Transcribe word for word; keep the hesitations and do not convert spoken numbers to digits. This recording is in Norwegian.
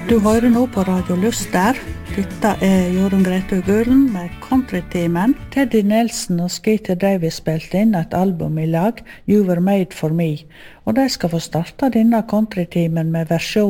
Du hører nå på Radio Lyster. Dette er Jorunn Grete Gulen med Country-teamen. Teddy Nelson og Skeeter Davis spilte inn et album i lag, You Were Made For Me. Og de skal få starte denne country-teamen med versjon